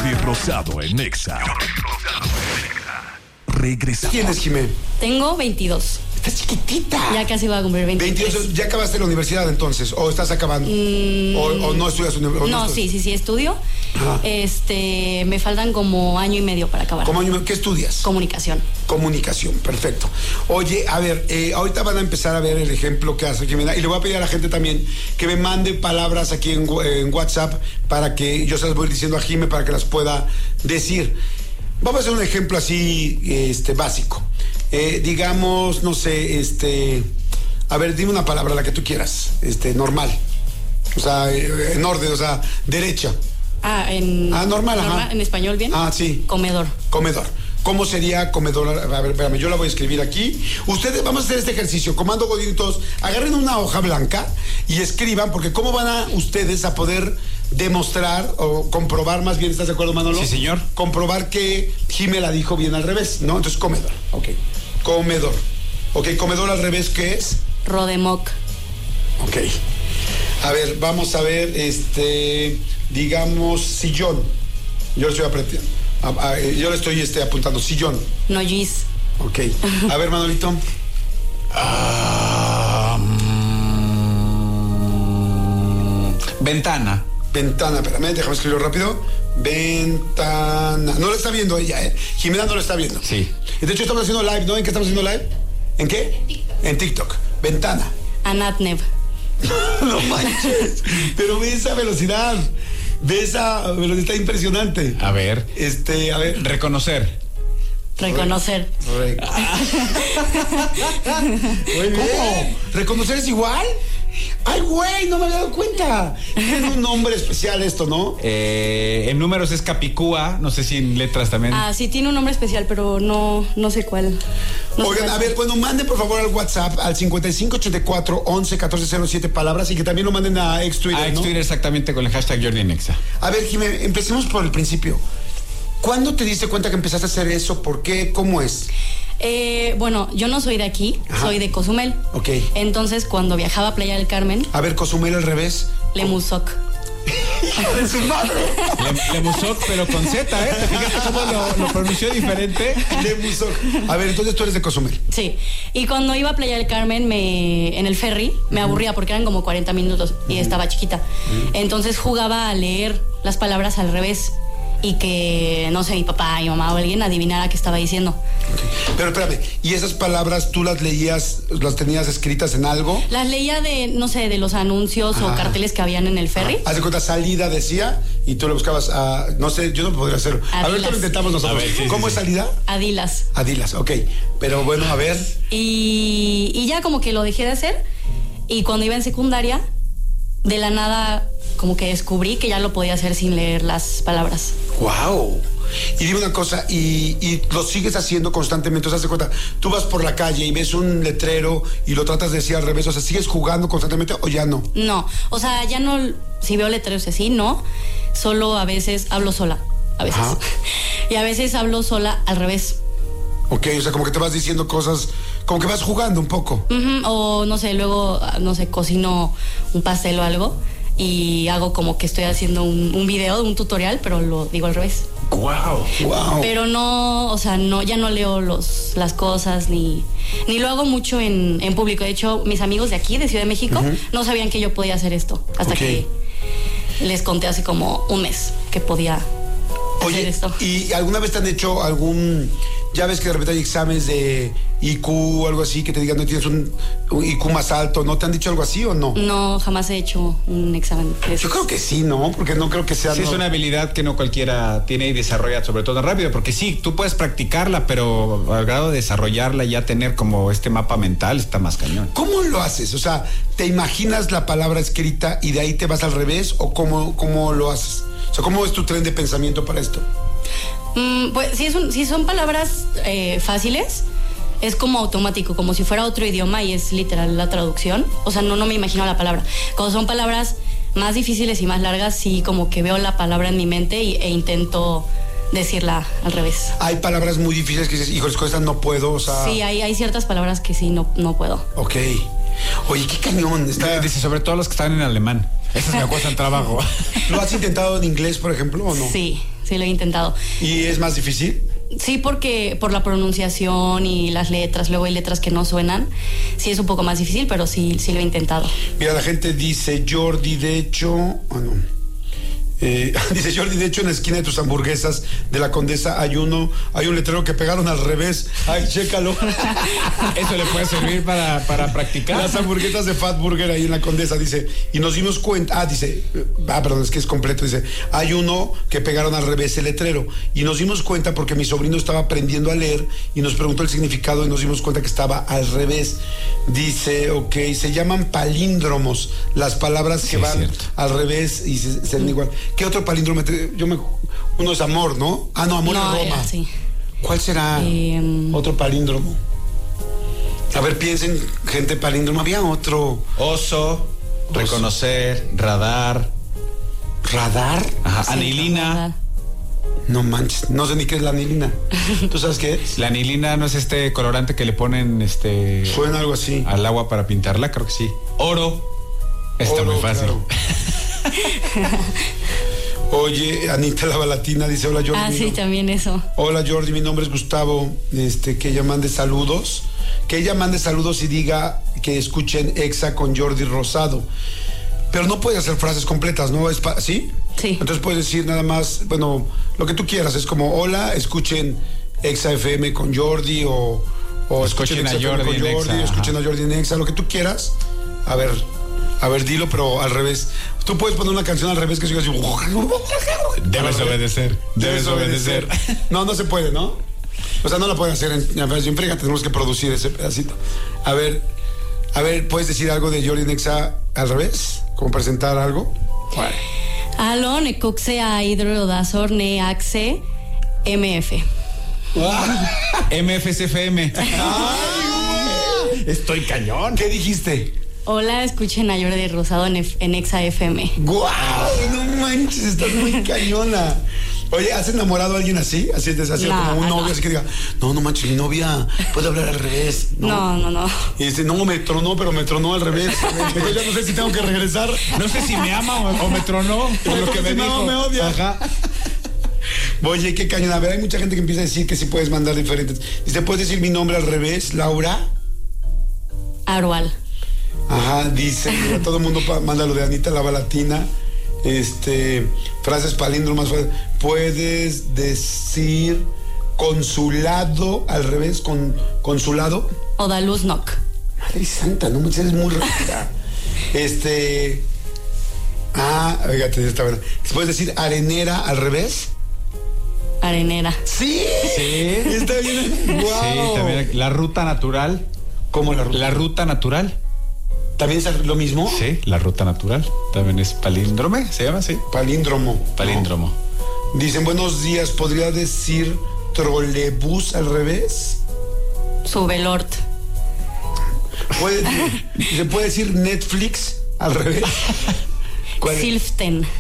Jordi Rosado en Nexa. Regresa. ¿Quién es, Jimé? Tengo 22. Estás chiquitita. Ya casi voy a cumplir 23. 22, ¿ya acabaste la universidad entonces? ¿O estás acabando? ¿O no estudias universidad? No, sí, estudio. Ajá. Me faltan como año y medio para acabar. ¿Qué estudias? Comunicación. Comunicación, perfecto. Oye, a ver, ahorita van a empezar a ver el ejemplo que hace Jimena y le voy a pedir a la gente también que me mande palabras aquí en WhatsApp para que yo se las voy diciendo a Jimé para que las pueda decir. Vamos a hacer un ejemplo así, básico. Digamos, no sé, a ver, dime una palabra, la que tú quieras, normal. O sea, en orden, o sea, derecha. Normal, ajá. ¿En español bien? Sí. Comedor. Comedor. ¿Cómo sería comedor? A ver, espérame, yo la voy a escribir aquí. Ustedes, vamos a hacer este ejercicio. Comando Godinitos, agarren una hoja blanca y escriban, porque ¿cómo van a ustedes a poder demostrar o comprobar, más bien, ¿estás de acuerdo, Manolo? Sí, señor. Comprobar que Jimé la dijo bien al revés, ¿no? Entonces, comedor. Ok. Comedor. Ok, comedor al revés, ¿qué es? Rodemoc. Ok. A ver, vamos a ver, digamos, sillón. Yo lo estoy apretando. Yo le estoy apuntando, sillón. Noyis. Ok. A ver, Manolito. Ventana. Ventana, espérame, déjame escribirlo rápido. Ventana. No lo está viendo ella, ¿eh? Jimena no lo está viendo. Sí. De hecho, estamos haciendo live, ¿no? ¿En qué estamos haciendo live? ¿En qué? En TikTok. En TikTok. Ventana. Anatnev. No manches. Pero ve esa velocidad. Ve esa velocidad, está impresionante. A ver. A ver. Reconocer. Reconocer. ¿Cómo? ¿Reconocer es igual? ¡Ay, güey! No me había dado cuenta. Tiene un nombre especial esto, ¿no? En números es Capicúa. No sé si en letras también. Sí, tiene un nombre especial, pero no sé cuál. Oigan, a ver, bueno, manden por favor al WhatsApp al 5584 11 1407 palabras y que también lo manden a X-Twitter, A X-Twitter, exactamente, con el hashtag Jordi Nexa. A ver, Jimé, empecemos por el principio. ¿Cuándo te diste cuenta que empezaste a hacer eso? ¿Por qué? ¿Cómo es? Bueno, yo no soy de aquí, soy de Cozumel. Ok. Entonces, cuando viajaba a Playa del Carmen... A ver, Cozumel al revés. Lemusoc. ¡De su madre! Lemusoc, pero con Z, ¿eh? ¿Te fijaste cómo lo pronunció diferente? Lemusoc. A ver, entonces tú eres de Cozumel. Sí. Y cuando iba a Playa del Carmen, en el ferry, me aburría porque eran como 40 minutos y estaba chiquita. Entonces jugaba a leer las palabras al revés. Y que, no sé, mi papá, mi mamá o alguien adivinara qué estaba diciendo. Okay. Pero espérame, ¿y esas palabras tú las leías, las tenías escritas en algo? Las leía de, no sé, de los anuncios o carteles que habían en el ferry. Haz de cuenta, salida decía, y tú le buscabas a, no sé, yo no podría hacerlo. A ver, lo intentamos nosotros. Ver, sí, ¿Cómo es salida? Adilas. Adilas, ok. Pero bueno, a ver. Y ya como que lo dejé de hacer. Y cuando iba en secundaria, de la nada como que descubrí que ya lo podía hacer sin leer las palabras. ¡Wow! Y dime una cosa, y lo sigues haciendo constantemente, o sea, haz de cuenta, tú vas por la calle y ves un letrero y lo tratas de decir al revés, o sea, ¿sigues jugando constantemente o ya no? No, o sea, ya no, si veo letreros así, no, solo a veces hablo sola, a veces. Ajá. Y a veces hablo sola al revés. Ok, o sea, como que te vas diciendo cosas, como que vas jugando un poco. O no sé, luego, no sé, cocino un pastel o algo y hago como que estoy haciendo un video, un tutorial, pero lo digo al revés. ¡Wow! ¡Wow! Pero no, o sea, no, ya no leo las cosas ni lo hago mucho en público. De hecho, mis amigos de aquí, de Ciudad de México, no sabían que yo podía hacer esto hasta que les conté hace como un mes que podía hacer esto. ¿Y alguna vez te han hecho algún... Ya ves que de repente hay exámenes de IQ o algo así, que te digan no tienes un IQ más alto, ¿no? ¿Te han dicho algo así o no? No, jamás he hecho un examen de esos. Yo creo que sí, ¿no? Porque no creo que sea... Sí, es una habilidad que no cualquiera tiene y desarrolla, sobre todo rápido, porque sí, tú puedes practicarla, pero al grado de desarrollarla y ya tener como este mapa mental está más cañón. ¿Cómo lo haces? O sea, ¿te imaginas la palabra escrita y de ahí te vas al revés? ¿O cómo lo haces? O sea, ¿cómo es tu tren de pensamiento para esto? Pues si son palabras fáciles, es como automático, como si fuera otro idioma y es literal la traducción. O sea, no me imagino la palabra. Cuando son palabras más difíciles y más largas, sí como que veo la palabra en mi mente e intento decirla al revés. Hay palabras muy difíciles que dices, híjoles, con estas no puedo, o sea... Sí, hay ciertas palabras que sí, no puedo. Ok. Oye, qué cañón. Dice, sobre todo los que están en alemán. Esas me cuestan trabajo. ¿Lo has intentado en inglés, por ejemplo, o no? Sí, sí lo he intentado. ¿Y es más difícil? Sí, porque por la pronunciación y las letras, luego hay letras que no suenan. Sí es un poco más difícil, pero sí lo he intentado. Mira, la gente dice, Jordi, de hecho... dice Jordi, de hecho en la esquina de tus hamburguesas de la Condesa hay un letrero que pegaron al revés. Ay, chécalo. Eso le puede servir para practicar. Las hamburguesas de Fat Burger ahí en la Condesa, dice, y nos dimos cuenta, perdón, es que es completo, dice, hay uno que pegaron al revés el letrero, y nos dimos cuenta porque mi sobrino estaba aprendiendo a leer y nos preguntó el significado y nos dimos cuenta que estaba al revés. Dice, ok, se llaman palíndromos, las palabras que van al revés y se ven igual. ¿Qué otro palíndromo? Uno es amor, ¿no? Ah, no, amor es Roma. Sí. ¿Cuál será otro palíndromo? A ver, piensen, gente palíndromo. Había otro. Oso, reconocer, radar. ¿Radar? Ajá, Sí, anilina. radar. No manches, no sé ni qué es la anilina. ¿Tú sabes qué es? La anilina no es este colorante que le ponen Suena algo así. al agua para pintarla, creo que sí. Oro. Está Oro, muy fácil. claro. Oye, Anita la Balatina dice, hola Jordi. Sí, también eso. Hola Jordi, mi nombre es Gustavo. Que ella mande saludos. Que ella mande saludos y diga que escuchen Exa con Jordi Rosado. Pero no puede hacer frases completas, ¿no? ¿Sí? Sí. Entonces puedes decir nada más, bueno, lo que tú quieras. Es como, hola, escuchen Exa FM con Jordi o escuchen a Exa FM Jordi con en Jordi, Exa, escuchen a Jordi en Exa, lo que tú quieras. A ver, dilo, pero al revés. Tú puedes poner una canción al revés que siga así. Debes obedecer. Debes obedecer. No se puede, ¿no? O sea, no la pueden hacer en versión fría, tenemos que producir ese pedacito. A ver, ¿puedes decir algo de Jordi Nexa al revés? ¿Como presentar algo? Bueno. Alon, ecoxea, hidrodazorne, axe, MF. MFCFM. Estoy cañón. ¿Qué dijiste? Hola, escuchen a Jordi Rosado en Exa FM. ¡Guau! No manches, estás muy cañona. Oye, ¿has enamorado a alguien así? Así como un novio, así que diga, no manches, mi novia puede hablar al revés. No. Y dice, no, me tronó, pero me tronó al revés. Entonces ya no sé si tengo que regresar. No sé si me ama o me tronó. Por lo que me dijo. Me odia. Ajá. Oye, qué cañón. A ver, hay mucha gente que empieza a decir que sí puedes mandar diferentes. Dice, ¿puedes decir mi nombre al revés, Laura? Arual. Ajá, dice, mira, todo el mundo manda lo de Anita la Balatina. Frases palíndromas. ¿Puedes decir consulado al revés, consulado? Odaluz Noc. Madre santa, no eres muy rápida. Fíjate, está buena. ¿Puedes decir arenera al revés? Arenera. Sí. Está bien. Wow. Sí, también. La ruta natural. ¿Cómo la ruta? La ruta natural. ¿También es lo mismo? Sí, la ruta natural. También es palíndrome, ¿se llama así? Palíndromo. Palíndromo. Dicen, buenos días, ¿podría decir trolebús al revés? Subelort. ¿Se puede decir Netflix al revés? Silften.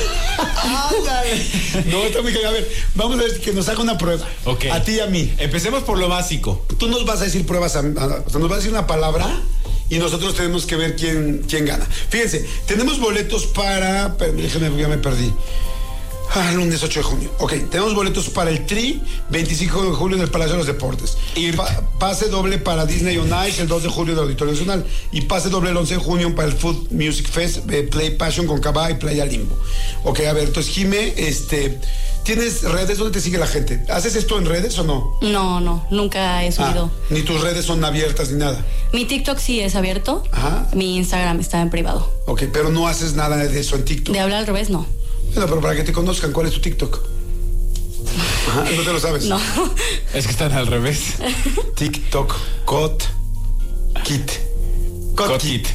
No, está muy bien. A ver, vamos a ver que nos haga una prueba. Ok. A ti y a mí. Empecemos por lo básico. Tú nos vas a decir pruebas, o sea, nos vas a decir una palabra y nosotros tenemos que ver quién gana. Fíjense, tenemos boletos para... Déjame, ya me perdí. Lunes 8 de junio. Ok, tenemos boletos para el Tri, 25 de julio en el Palacio de los Deportes. Y pase doble para Disney on Ice el 2 de julio del Auditorio Nacional. Y pase doble el 11 de junio para el Food Music Fest, Play Passion con Cabá y Playa Limbo. Ok, a ver, entonces Jime, ¿tienes redes? ¿Dónde te sigue la gente? ¿Haces esto en redes o no? No, nunca he subido. Ni tus redes son abiertas ni nada. Mi TikTok sí es abierto. Ajá. Mi Instagram está en privado. Ok, pero no haces nada de eso en TikTok. De hablar al revés, no. Bueno, pero para que te conozcan, ¿cuál es tu TikTok? Ajá, no te lo sabes. No. Es que están al revés. TikTok, Kit. Kotkit.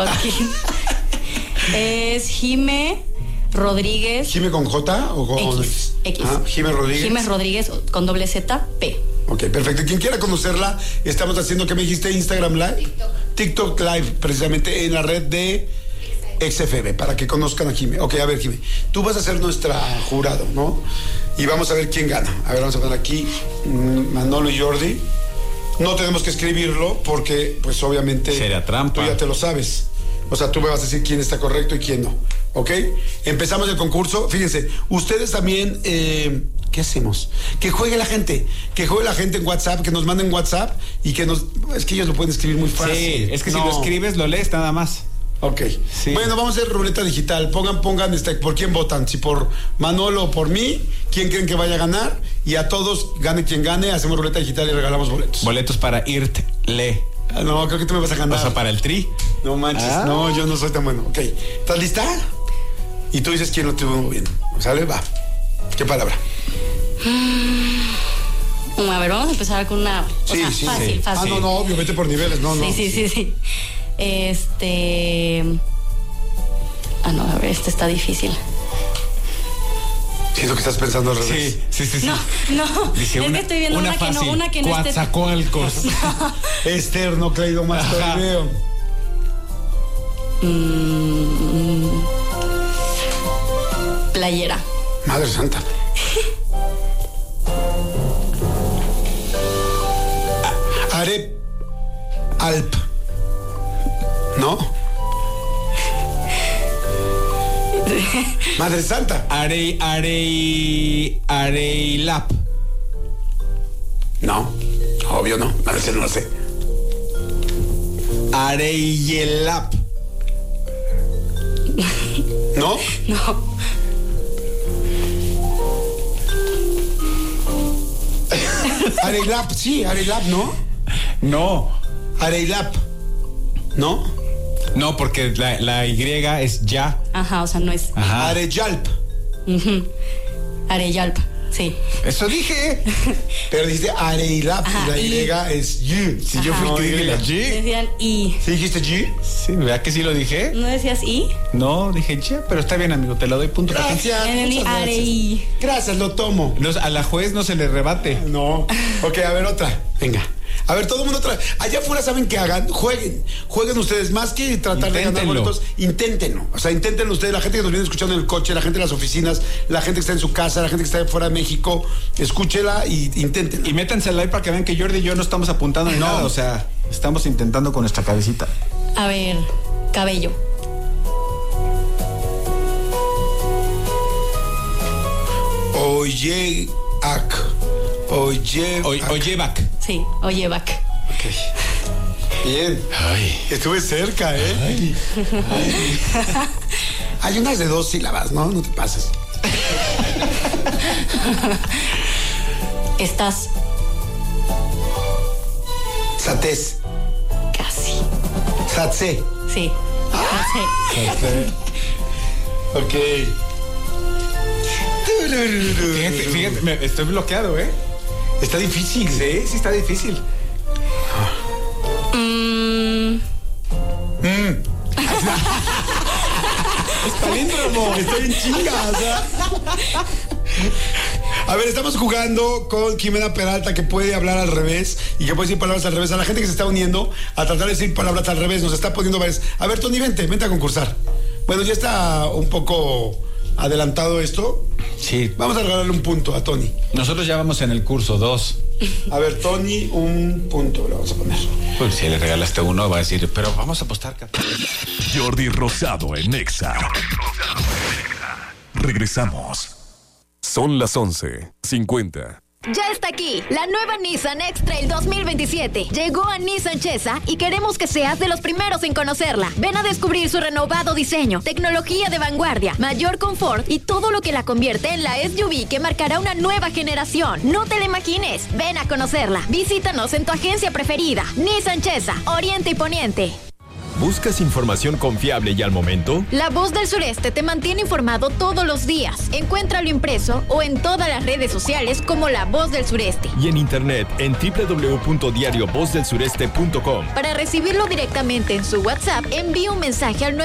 Es Jime Rodríguez. ¿Jime con J o con X? Jime Rodríguez. Jime Rodríguez con doble Z, P. Ok, perfecto. Quien quiera conocerla, estamos haciendo, ¿qué me dijiste? Instagram Live. TikTok Live, precisamente en la red de XFB, para que conozcan a Jime. Ok, a ver, Jime, tú vas a ser nuestra jurado, ¿no? Y vamos a ver quién gana. A ver, vamos a poner aquí Manolo y Jordi. No tenemos que escribirlo porque, pues obviamente... Sería trampa. Tú ya te lo sabes. O sea, tú me vas a decir quién está correcto y quién no. ¿Ok? Empezamos el concurso. Fíjense, ustedes también, ¿qué hacemos? Que juegue la gente en WhatsApp, que nos manden WhatsApp y que nos... Es que ellos lo pueden escribir muy fácil. Sí, es que si lo escribes, lo lees nada más. Ok. Sí. Bueno, vamos a hacer ruleta digital. Pongan, ¿por quién votan? Si por Manolo o por mí, ¿quién creen que vaya a ganar? Y a todos, gane quien gane, hacemos ruleta digital y regalamos boletos. Boletos para IRT-LE. No, creo que tú me vas a ganar. O sea, para el tri. No manches, no, yo no soy tan bueno. Ok, ¿estás lista? Y tú dices quién lo tuvo bien. ¿Sale? Va. ¿Qué palabra? A ver, vamos a empezar con una... Fácil. No, obvio, vete por niveles. No. Sí. No, a ver, está difícil. Siento que estás pensando al revés. Sí. No. Dice es que estoy viendo una que no esté... Coatzacoalcos. Esternocleidomastoideo. Playera. Madre santa. Alp. ¿No? Madre santa. Areilap. No, obvio no. A veces no lo sé. Areilap. ¿No? No. Areilap, sí, Areilap, ¿no? No. Areilap, ¿no? No, porque la Y es ya. Ajá, o sea, no es... Ajá. Areyalp. Areyalp, sí. Eso dije. Pero dice Areilap y la Y es Y. Si yo fui que dije la Y. Decían I. ¿Sí dijiste Y? Sí, ¿verdad que sí lo dije? ¿No decías I? No, dije Y, pero está bien, amigo, te lo doy punto. Gracias. Entendí Arei. Gracias, lo tomo. A la juez no se le rebate. No. Ok, a ver, otra. Venga. A ver, todo el mundo allá afuera saben que hagan, jueguen ustedes, más que tratar de ganar boletos, inténtenlo. O sea, inténtenlo ustedes, la gente que nos viene escuchando en el coche, la gente de las oficinas, la gente que está en su casa, la gente que está fuera de México, escúchela y inténtenlo. Y métanse al live para que vean que Jordi y yo no estamos apuntando ni nada, o sea, estamos intentando con nuestra cabecita. A ver, cabello. Oyevac. Sí, Oyevac. Ok. Bien. Ay. Estuve cerca, ¿eh? Ay. Hay unas de 2 sílabas, ¿no? No te pases. Estás. Satés. Casi. Satse. Sí. Ok. Fíjate, estoy bloqueado, ¿eh? Está difícil. Sí está difícil. Es palíndromo. Estoy en chinga, o sea. A ver, estamos jugando con Jimena Peralta, que puede hablar al revés y que puede decir palabras al revés. A la gente que se está uniendo a tratar de decir palabras al revés, nos está poniendo varias. A ver, Tony, vente a concursar. Bueno, ya está un poco adelantado esto. Sí. Vamos a regalarle un punto a Tony. Nosotros ya vamos en el curso 2. A ver, Tony, un punto le vamos a poner. Pues si le regalaste uno, va a decir, pero vamos a apostar, capaz. Jordi Rosado en Exa. Regresamos. Son las 11:50. Ya está aquí, la nueva Nissan X-Trail 2027. Llegó a Nissan Chesa y queremos que seas de los primeros en conocerla. Ven a descubrir su renovado diseño, tecnología de vanguardia, mayor confort y todo lo que la convierte en la SUV que marcará una nueva generación. No te la imagines, ven a conocerla. Visítanos en tu agencia preferida. Nissan Chesa, Oriente y Poniente. ¿Buscas información confiable y al momento? La Voz del Sureste te mantiene informado todos los días. Encuéntralo impreso o en todas las redes sociales como La Voz del Sureste. Y en internet en www.diariovozdelsureste.com. Para recibirlo directamente en su WhatsApp, envíe un mensaje al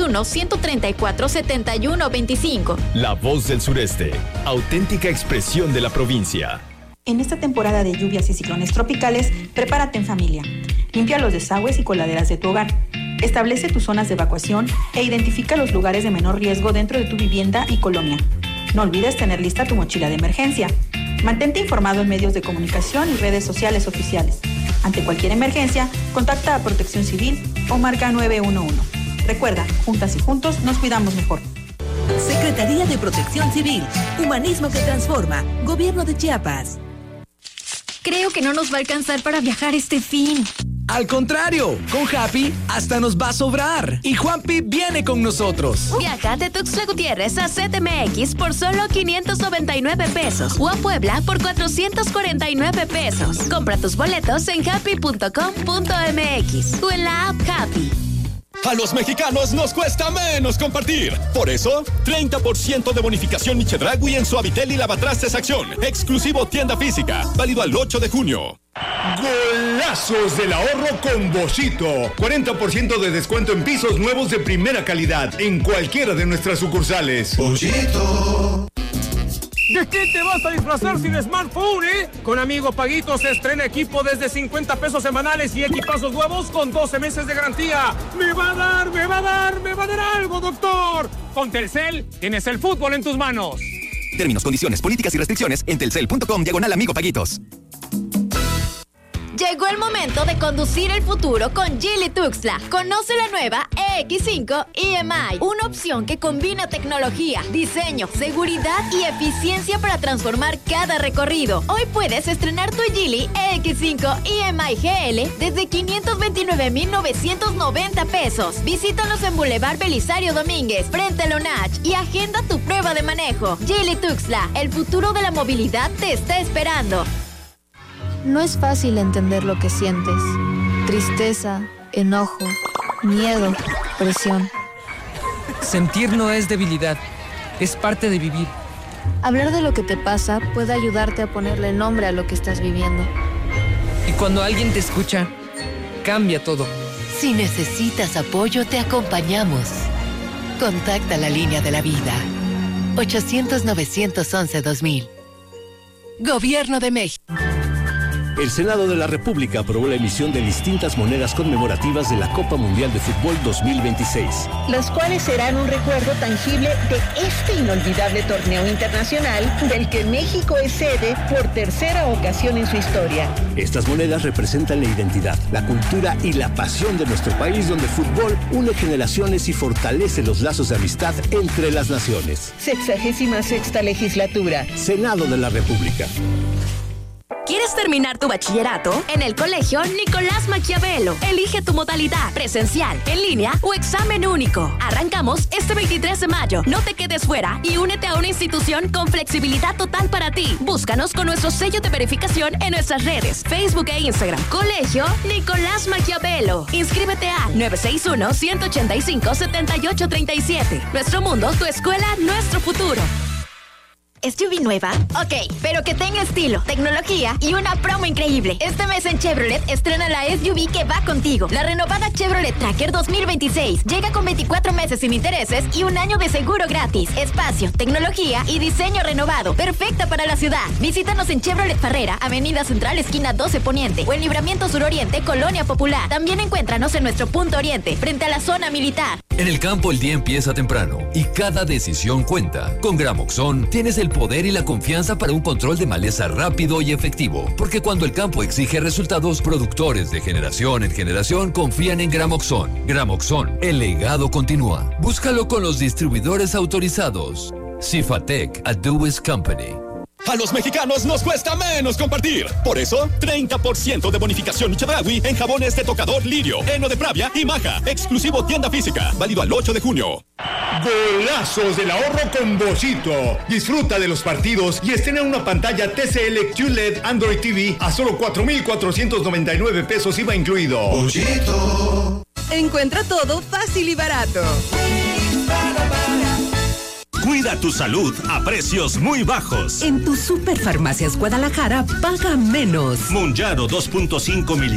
961-134-7125. La Voz del Sureste, auténtica expresión de la provincia. En esta temporada de lluvias y ciclones tropicales, prepárate en familia. Limpia los desagües y coladeras de tu hogar. Establece tus zonas de evacuación e identifica los lugares de menor riesgo dentro de tu vivienda y colonia. No olvides tener lista tu mochila de emergencia. Mantente informado en medios de comunicación y redes sociales oficiales. Ante cualquier emergencia, contacta a Protección Civil o marca 911. Recuerda, juntas y juntos nos cuidamos mejor. Secretaría de Protección Civil, Humanismo que Transforma, Gobierno de Chiapas. Creo que no nos va a alcanzar para viajar este fin. Al contrario, con Happy hasta nos va a sobrar. Y Juanpi viene con nosotros. Viaja de Tuxtla Gutiérrez a CDMX por solo 599 pesos o a Puebla por 449 pesos. Compra tus boletos en happy.com.mx o en la app Happy. A los mexicanos nos cuesta menos compartir. Por eso, 30% de bonificación Chedraui en Suavitel y Lavatrastes Acción. Exclusivo tienda física. Válido al 8 de junio. Golazos del ahorro con Boschito. 40% de descuento en pisos nuevos de primera calidad en cualquiera de nuestras sucursales. Boschito. ¿De qué te vas a disfrazar sin smartphone, Con Amigo Paguito se estrena equipo desde 50 pesos semanales y equipazos nuevos con 12 meses de garantía. ¡Me va a dar algo, doctor! Con Telcel tienes el fútbol en tus manos. Términos, condiciones, políticas y restricciones en telcel.com/Amigo Paguitos. Llegó el momento de conducir el futuro con Geely Tuxtla. Conoce la nueva EX5 EMI, una opción que combina tecnología, diseño, seguridad y eficiencia para transformar cada recorrido. Hoy puedes estrenar tu Geely EX5 EMI GL desde 529,990 pesos. Visítanos en Boulevard Belisario Domínguez, frente a Lonach, y agenda tu prueba de manejo. Geely Tuxtla, el futuro de la movilidad te está esperando. No es fácil entender lo que sientes. Tristeza, enojo, miedo, presión. Sentir no es debilidad, es parte de vivir. Hablar de lo que te pasa puede ayudarte a ponerle nombre a lo que estás viviendo. Y cuando alguien te escucha, cambia todo. Si necesitas apoyo, te acompañamos. Contacta la línea de la vida. 800-911-2000. Gobierno de México. El Senado de la República aprobó la emisión de distintas monedas conmemorativas de la Copa Mundial de Fútbol 2026. Las cuales serán un recuerdo tangible de este inolvidable torneo internacional del que México es sede por tercera ocasión en su historia. Estas monedas representan la identidad, la cultura y la pasión de nuestro país, donde el fútbol une generaciones y fortalece los lazos de amistad entre las naciones. 66ª legislatura. Senado de la República. ¿Quieres terminar tu bachillerato? En el Colegio Nicolás Maquiavelo. Elige tu modalidad, presencial, en línea o examen único. Arrancamos este 23 de mayo. No te quedes fuera y únete a una institución con flexibilidad total para ti. Búscanos con nuestro sello de verificación en nuestras redes, Facebook e Instagram. Colegio Nicolás Maquiavelo. Inscríbete al 961-185-7837. Nuestro mundo, tu escuela, nuestro futuro. ¿SUV nueva? Ok, pero que tenga estilo, tecnología y una promo increíble. Este mes en Chevrolet estrena la SUV que va contigo. La renovada Chevrolet Tracker 2026 llega con 24 meses sin intereses y un año de seguro gratis. Espacio, tecnología y diseño renovado. Perfecta para la ciudad. Visítanos en Chevrolet Farrera, Avenida Central, esquina 12 Poniente, o en Libramiento Suroriente, Colonia Popular. También encuéntranos en nuestro punto oriente, frente a la zona militar. En el campo el día empieza temprano y cada decisión cuenta. Con Gramoxone tienes el poder y la confianza para un control de maleza rápido y efectivo. Porque cuando el campo exige resultados, productores de generación en generación confían en Gramoxone. Gramoxone, el legado continúa. Búscalo con los distribuidores autorizados. Cifatec, a Dewis Company. A los mexicanos nos cuesta menos compartir. Por eso, 30% de bonificación Chedraui en jabones de tocador Lirio, Heno de Pravia y Maja. Exclusivo tienda física. Válido al 8 de junio. Golazos del ahorro con Boschito. Disfruta de los partidos y estrena una pantalla TCL QLED Android TV a solo 4,499 pesos IVA incluido. Boschito. Encuentra todo fácil y barato. Cuida tu salud a precios muy bajos. En tu Superfarmacias Guadalajara, paga menos. Monjaro 2.5 mililitros.